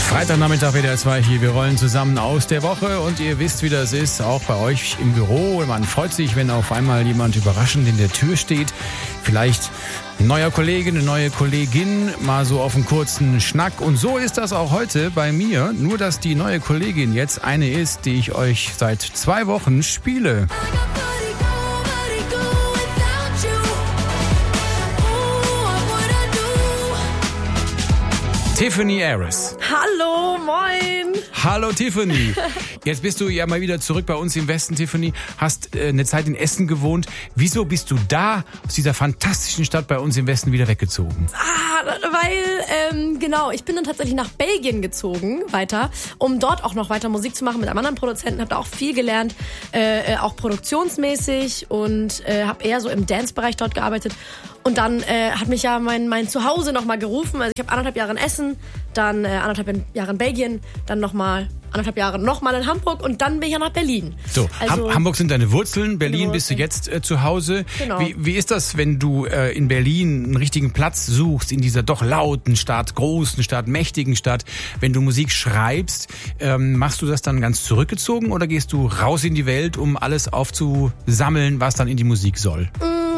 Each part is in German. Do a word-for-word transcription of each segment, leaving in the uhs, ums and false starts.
Freitagnachmittag W D R zwei hier. Wir rollen zusammen aus der Woche und ihr wisst, wie das ist, auch bei euch im Büro. Man freut sich, wenn auf einmal jemand überraschend in der Tür steht. Vielleicht ein neuer Kollege, eine neue Kollegin, mal so auf einen kurzen Schnack. Und so ist das auch heute bei mir. Nur, dass die neue Kollegin jetzt eine ist, die ich euch seit zwei Wochen spiele. Tiffany Aris. Hallo, moin. Hallo Tiffany. Jetzt bist du ja mal wieder zurück bei uns im Westen, Tiffany. Hast äh, eine Zeit in Essen gewohnt. Wieso bist du da aus dieser fantastischen Stadt bei uns im Westen wieder weggezogen? Ah, weil, ähm, genau, ich bin dann tatsächlich nach Belgien gezogen, weiter, um dort auch noch weiter Musik zu machen mit einem anderen Produzenten. Hab da auch viel gelernt, äh, auch produktionsmäßig und äh, habe eher so im Dance-Bereich dort gearbeitet. Und dann äh, hat mich ja mein, mein Zuhause nochmal gerufen. Also ich habe anderthalb Jahre in Essen, dann äh, anderthalb Jahre in Belgien, dann nochmal anderthalb Jahre nochmal in Hamburg und dann bin ich ja nach Berlin. So, also, Hamburg sind deine Wurzeln, Berlin Wurzeln. Bist du jetzt äh, zu Hause. Genau. Wie, wie ist das, wenn du äh, in Berlin einen richtigen Platz suchst, in dieser doch lauten Stadt, großen Stadt, mächtigen Stadt, wenn du Musik schreibst, ähm, machst du das dann ganz zurückgezogen oder gehst du raus in die Welt, um alles aufzusammeln, was dann in die Musik soll?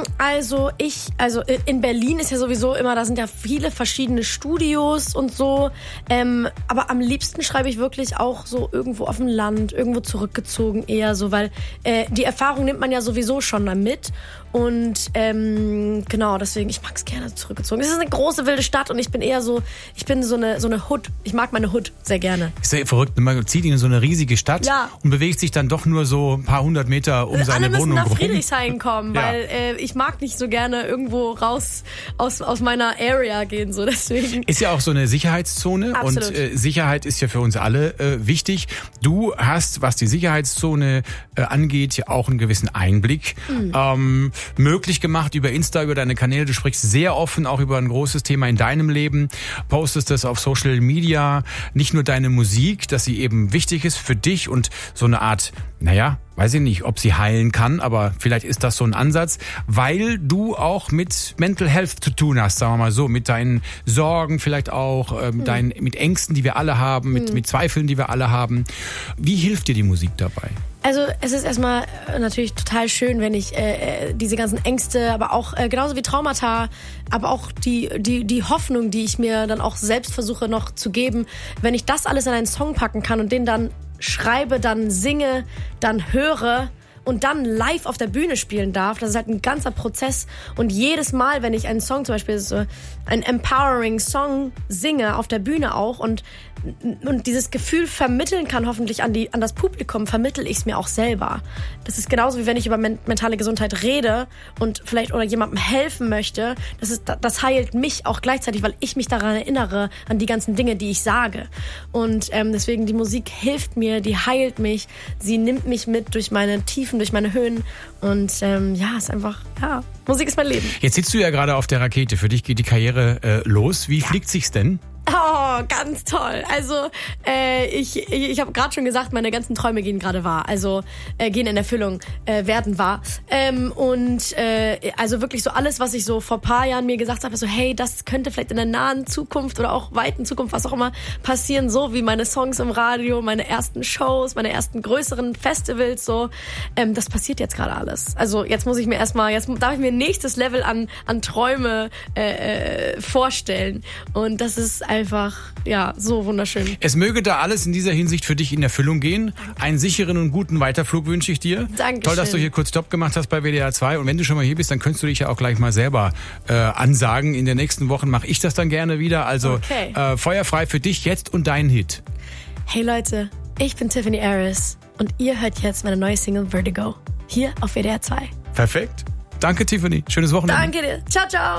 Also ich, also in Berlin ist ja sowieso immer, da sind ja viele verschiedene Studios und so, ähm, aber am liebsten schreibe ich wirklich auch so irgendwo auf dem Land, irgendwo zurückgezogen eher so, weil äh, die Erfahrung nimmt man ja sowieso schon dann mit und ähm, genau, deswegen, ich mag es gerne zurückgezogen. Es ist eine große, wilde Stadt und ich bin eher so, ich bin so eine, so eine Hood, ich mag meine Hood sehr gerne. Ist ja verrückt, man zieht in so eine riesige Stadt ja. und bewegt sich dann doch nur so ein paar hundert Meter um seine Alle Wohnung müssen nach rum. Friedrichshain kommen, Ja. weil äh, ich mag nicht so gerne irgendwo raus aus, aus meiner Area gehen, so deswegen. Ist ja auch so eine Sicherheitszone. Absolut. Und äh, Sicherheit ist ja für uns alle äh, wichtig. Du hast, was die Sicherheitszone äh, angeht, ja auch einen gewissen Einblick mhm. ähm, möglich gemacht über Insta, über deine Kanäle. Du sprichst sehr offen auch über ein großes Thema in deinem Leben, postest das auf Social Media, nicht nur deine Musik, dass sie eben wichtig ist für dich und so eine Art, naja, weiß ich nicht, ob sie heilen kann, aber vielleicht ist das so ein Ansatz, weil du auch mit Mental Health zu tun hast, sagen wir mal so, mit deinen Sorgen vielleicht auch, äh, mit, deinen, mit Ängsten, die wir alle haben, mit, mit Zweifeln, die wir alle haben. Wie hilft dir die Musik dabei? Also es ist erstmal natürlich total schön, wenn ich äh, diese ganzen Ängste, aber auch äh, genauso wie Traumata, aber auch die, die, die Hoffnung, die ich mir dann auch selbst versuche noch zu geben, wenn ich das alles in einen Song packen kann und den dann schreibe, dann singe, dann höre und dann live auf der Bühne spielen darf, das ist halt ein ganzer Prozess und jedes Mal, wenn ich einen Song, zum Beispiel so einen empowering Song singe, auf der Bühne auch und und dieses Gefühl vermitteln kann hoffentlich an die an das Publikum, vermittel ich es mir auch selber. Das ist genauso wie wenn ich über men- mentale Gesundheit rede und vielleicht oder jemandem helfen möchte. Das ist das heilt mich auch gleichzeitig, weil ich mich daran erinnere an die ganzen Dinge, die ich sage. Und ähm, deswegen die Musik hilft mir, die heilt mich, sie nimmt mich mit durch meine Tiefen, durch meine Höhen und ähm, ja, ist einfach ja, Musik ist mein Leben. Jetzt sitzt du ja gerade auf der Rakete. Für dich geht die Karriere äh, los. Wie ja. fliegt sich's denn? Oh, ganz toll. Also äh, ich, ich, ich habe gerade schon gesagt, meine ganzen Träume gehen gerade wahr. Also äh, gehen in Erfüllung, äh, werden wahr. Ähm, und äh, also wirklich so alles, was ich so vor ein paar Jahren mir gesagt habe, so hey, das könnte vielleicht in der nahen Zukunft oder auch weiten Zukunft, was auch immer, passieren. So wie meine Songs im Radio, meine ersten Shows, meine ersten größeren Festivals. So, ähm, das passiert jetzt gerade alles. Also jetzt muss ich mir erstmal, jetzt darf ich mir ein nächstes Level an, an Träume äh, äh, vorstellen. Und das ist einfach, ja, so wunderschön. Es möge da alles in dieser Hinsicht für dich in Erfüllung gehen. Danke. Einen sicheren und guten Weiterflug wünsche ich dir. Dankeschön. Toll, dass du hier kurz Stopp gemacht hast bei W D R zwei. Und wenn du schon mal hier bist, dann könntest du dich ja auch gleich mal selber äh, ansagen. In den nächsten Wochen mache ich das dann gerne wieder. Also okay. äh, feuerfrei für dich jetzt und deinen Hit. Hey Leute, ich bin Tiffany Aris und ihr hört jetzt meine neue Single Vertigo. Hier auf W D R zwei. Perfekt. Danke, Tiffany. Schönes Wochenende. Danke dir. Ciao, ciao.